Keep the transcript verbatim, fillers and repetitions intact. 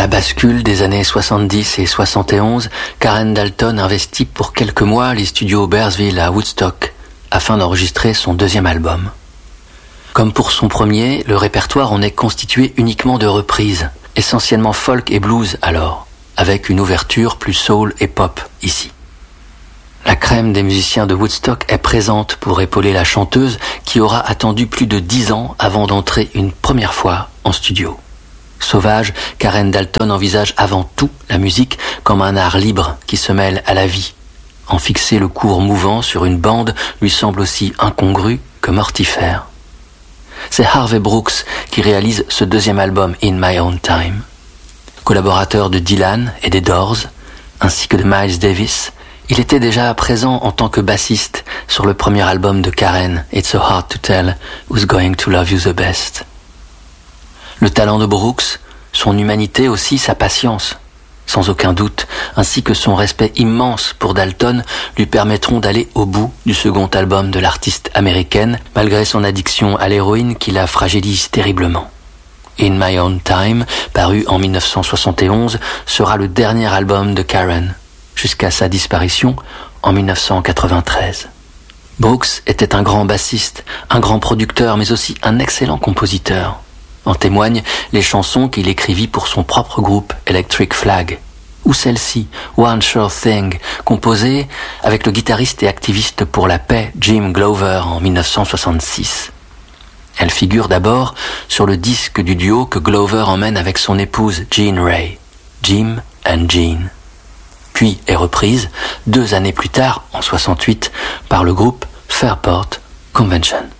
bascule des années soixante-dix et soixante et onze, Karen Dalton investit pour quelques mois les studios Bearsville à Woodstock afin d'enregistrer son deuxième album. Comme pour son premier, le répertoire en est constitué uniquement de reprises, essentiellement folk et blues alors, avec une ouverture plus soul et pop ici. La crème des musiciens de Woodstock est présente pour épauler la chanteuse qui aura attendu plus de dix ans avant d'entrer une première fois en studio. Sauvage, Karen Dalton envisage avant tout la musique comme un art libre qui se mêle à la vie. En fixer le cours mouvant sur une bande lui semble aussi incongru que mortifère. C'est Harvey Brooks qui réalise ce deuxième album In My Own Time. Collaborateur de Dylan et des Doors, ainsi que de Miles Davis, il était déjà présent en tant que bassiste sur le premier album de Karen, It's So Hard to Tell Who's Going to Love You the Best. Le talent de Brooks, son humanité aussi, sa patience, sans aucun doute, ainsi que son respect immense pour Dalton, lui permettront d'aller au bout du second album de l'artiste américaine, malgré son addiction à l'héroïne qui la fragilise terriblement. In My Own Time, paru en dix-neuf cent soixante et onze, sera le dernier album de Karen, jusqu'à sa disparition en dix-neuf cent quatre-vingt-treize. Brooks était un grand bassiste, un grand producteur, mais aussi un excellent compositeur. En témoignent les chansons qu'il écrivit pour son propre groupe Electric Flag, ou celle-ci, One Sure Thing, composée avec le guitariste et activiste pour la paix Jim Glover en dix-neuf cent soixante-six. Elle figure d'abord sur le disque du duo que Glover emmène avec son épouse Jean Ray, Jim and Jean. Puis est reprise, deux années plus tard, en soixante-huit, par le groupe Fairport Convention.